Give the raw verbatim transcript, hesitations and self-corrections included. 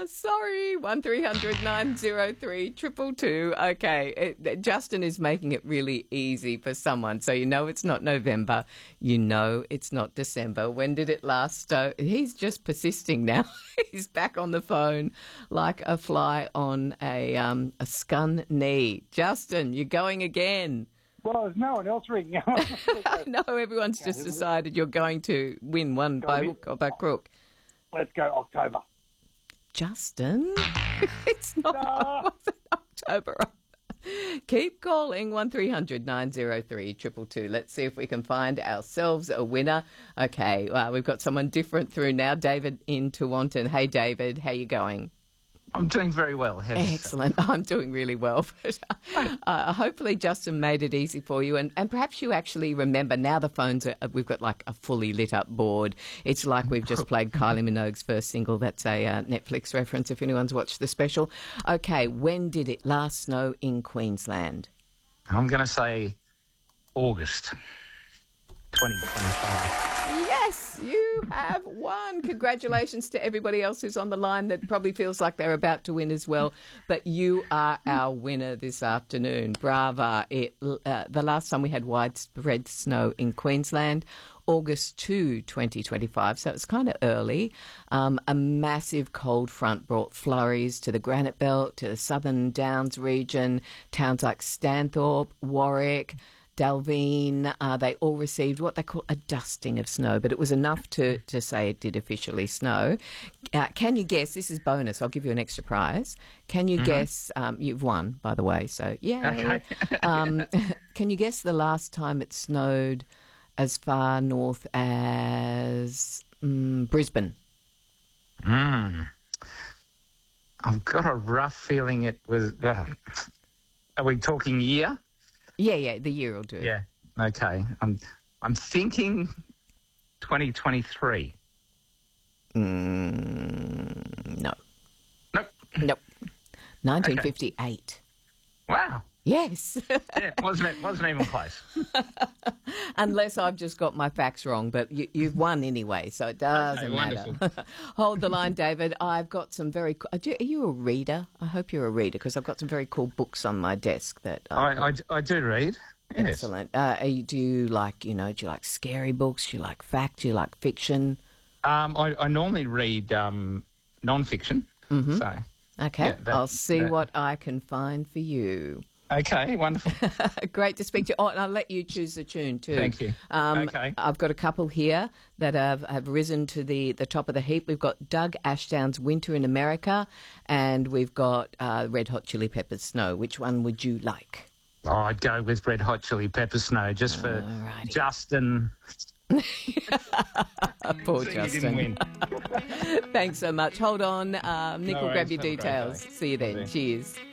Oh, sorry. one three hundred nine oh three two two two. Okay. It, Justin is making it really easy for someone. So you know it's not November. You know it's not December. When did it last snow? He's just persisting now. He's back on the phone like a fly on a, um, a scun knee. Justin, you're going again. Well, there's no one else ringing. No, everyone's just decided you're going to win one by hook or by crook. Let's go October. Justin, it's not No. wasn't October. Keep calling one three hundred nine oh three two two two. Let's see if we can find ourselves a winner. Okay, well, we've got someone different through now. David in Tewantin. Hey, David, how you going? I'm doing very well. How's yourself? Excellent. I'm doing really well. But, uh, hopefully Justin made it easy for you. And, and perhaps you actually remember now the phones, are, we've got like a fully lit up board. It's like we've just played Kylie Minogue's first single. That's a uh, Netflix reference if anyone's watched the special. Okay, when did it last snow in Queensland? I'm going to say August twenty twenty-five. Yes, you have won. Congratulations to everybody else who's on the line that probably feels like they're about to win as well. But you are our winner this afternoon. Brava. It, uh, the last time we had widespread snow in Queensland, August second, twenty twenty-five, so it's kind of early. Um, a massive cold front brought flurries to the Granite Belt, to the Southern Downs region, towns like Stanthorpe, Warwick, Dalveen, uh, they all received what they call a dusting of snow, but it was enough to, to say it did officially snow. Uh, can you guess, this is bonus, I'll give you an extra prize. Can you mm-hmm. guess, um, you've won, by the way, so yeah. Okay. um, can you guess the last time it snowed as far north as um, Brisbane? Mm. I've got a rough feeling it was, uh, are we talking year? Yeah, yeah, the year will do. Yeah. Okay. I'm I'm thinking twenty twenty-three. Mm, no. Nope. Nope. nineteen fifty-eight. Okay. Wow. Yes. Yeah, wasn't wasn't even close. Unless I've just got my facts wrong, but you, you've won anyway, so it doesn't Okay, matter. wonderful. Hold the line, David. I've got some very. Co- are you are you a reader? I hope you're a reader because I've got some very cool books on my desk that. I, I, I do read. Yes. Excellent. Uh, are you, do you like you know? Do you like scary books? Do you like fact? Do you like fiction? Um, I, I normally read um, non-fiction. Mm-hmm. So. Okay, Yeah, that, I'll see that. what I can find for you. Okay, wonderful. Great to speak to you. Oh, and I'll let you choose the tune too. Thank you. Um, Okay. I've got a couple here that have, have risen to the, the top of the heap. We've got Doug Ashdown's Winter in America, and we've got uh, Red Hot Chili Peppers Snow. Which one would you like? Oh, I'd go with Red Hot Chili Peppers Snow just for Alrighty. Justin. Poor So you Justin. didn't win. Thanks so much. Hold on. Um, Nick No will grab worries. your Have a great details. day. See you then. See you. Cheers.